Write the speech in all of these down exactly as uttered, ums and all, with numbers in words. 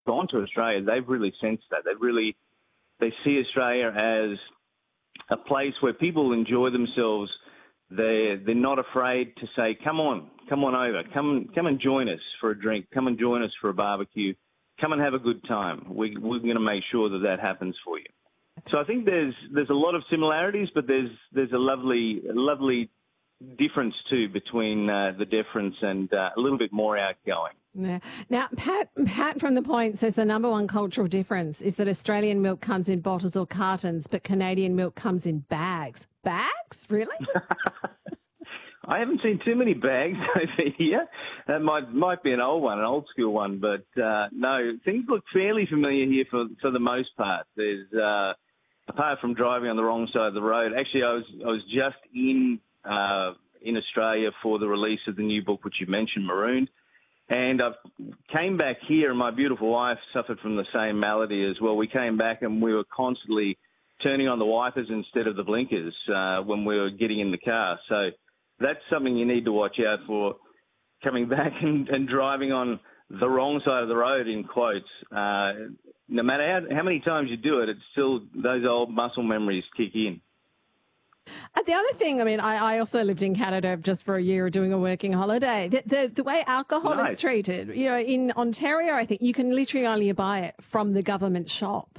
gone to Australia, they've really sensed that. They really they see Australia as a place where people enjoy themselves. They're, they're not afraid to say, come on, come on over, come come and join us for a drink, come and join us for a barbecue, come and have a good time. We, we're going to make sure that that happens for you. So I think there's there's a lot of similarities, but there's there's a lovely lovely difference too between uh, the difference and uh, a little bit more outgoing. Yeah. Now, Pat, Pat from The Point says the number one cultural difference is that Australian milk comes in bottles or cartons, but Canadian milk comes in bags. Bags? Really? I haven't seen too many bags over here. That might might be an old one, an old school one, but uh, no, things look fairly familiar here for, for the most part. There's uh, apart from driving on the wrong side of the road. Actually, I was I was just in uh, in Australia for the release of the new book, which you mentioned, Marooned. And I came back here, and my beautiful wife suffered from the same malady as well. We came back, and we were constantly turning on the wipers instead of the blinkers uh, when we were getting in the car. So that's something you need to watch out for, coming back and, and driving on the wrong side of the road, in quotes. Uh, no matter how, how many times you do it, it's still those old muscle memories kick in. And the other thing, I mean, I, I also lived in Canada just for a year doing a working holiday. The, the, the way alcohol Nice. is treated, you know, in Ontario, I think you can literally only buy it from the government shop.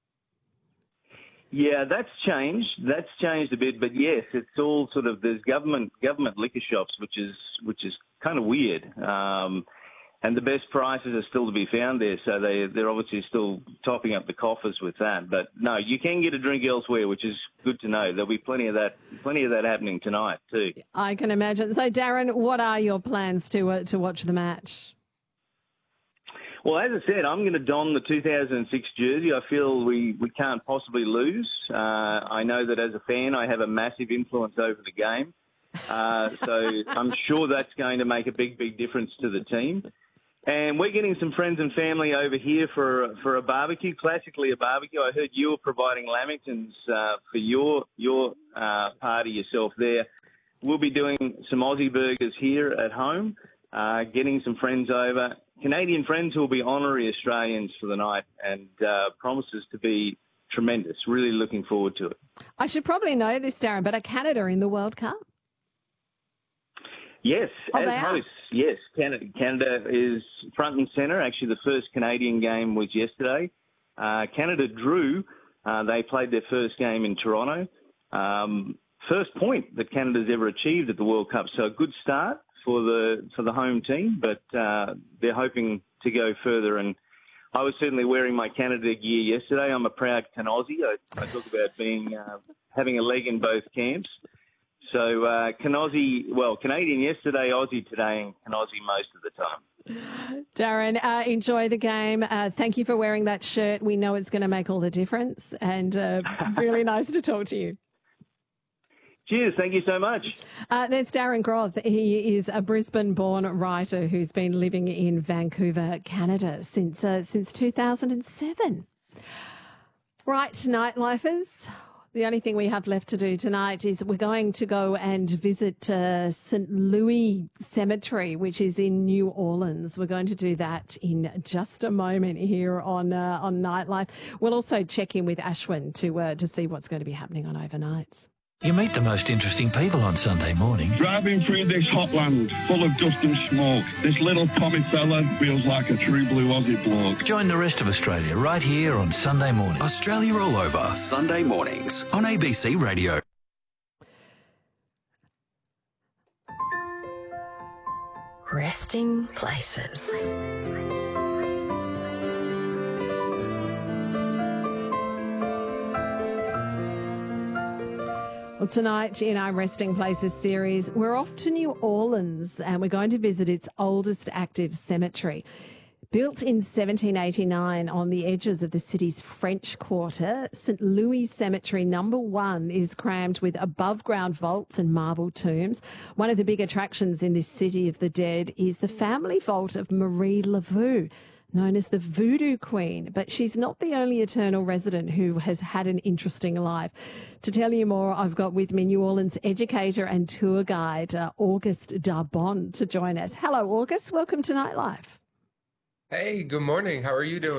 Yeah, that's changed. That's changed a bit, but yes, it's all sort of there's government government liquor shops, which is which is kind of weird. Um, and the best prices are still to be found there, so they they're obviously still topping up the coffers with that. But no, you can get a drink elsewhere, which is good to know. There'll be plenty of that, plenty of that happening tonight too. I can imagine. So, Darren, what are your plans to uh, to watch the match? Well, as I said, I'm going to don the two thousand six jersey. I feel we, we can't possibly lose. Uh, I know that as a fan, I have a massive influence over the game. Uh, so I'm sure that's going to make a big, big difference to the team. And we're getting some friends and family over here for for a barbecue, classically a barbecue. I heard you were providing lamingtons uh, for your your uh, party yourself there. We'll be doing some Aussie burgers here at home, uh, getting some friends over. Canadian friends who will be honorary Australians for the night, and uh, promises to be tremendous. Really looking forward to it. I should probably know this, Darren, but are Canada in the World Cup? Yes, oh, as hosts, yes. Canada, Canada is front and centre. Actually, the first Canadian game was yesterday. Uh, Canada drew. Uh, they played their first game in Toronto. Um, first point that Canada's ever achieved at the World Cup. So a good start for the for the home team, but uh, they're hoping to go further. And I was certainly wearing my Canada gear yesterday. I'm a proud Canaussie. I, I talk about being uh, having a leg in both camps. So uh, Canaussie, well, Canadian yesterday, Aussie today, and Canaussie most of the time. Darren, uh, enjoy the game. Uh, thank you for wearing that shirt. We know it's going to make all the difference, and uh, really nice to talk to you. Cheers. Thank you so much. Uh, there's Darren Groth. He is a Brisbane-born writer who's been living in Vancouver, Canada since uh, since two thousand seven. Right, nightlifers. The only thing we have left to do tonight is we're going to go and visit uh, Saint Louis Cemetery, which is in New Orleans. We're going to do that in just a moment here on uh, on Nightlife. We'll also check in with Ashwin to uh, to see what's going to be happening on overnights. You meet the most interesting people on Sunday morning. Driving through this hot land full of dust and smoke, this little Tommy fella feels like a true blue Aussie bloke. Join the rest of Australia right here on Sunday morning. Australia All Over, Sunday mornings on A B C Radio. Resting places. Well, tonight in our Resting Places series, we're off to New Orleans and we're going to visit its oldest active cemetery. Built in seventeen eighty-nine on the edges of the city's French Quarter, Saint Louis Cemetery number one is crammed with above-ground vaults and marble tombs. One of the big attractions in this city of the dead is the family vault of Marie Laveau, known as the Voodoo Queen, but she's not the only eternal resident who has had an interesting life. To tell you more, I've got with me New Orleans educator and tour guide, uh, Auguste Darbon, to join us. Hello, Auguste. Welcome to Nightlife. Hey, good morning. How are you doing?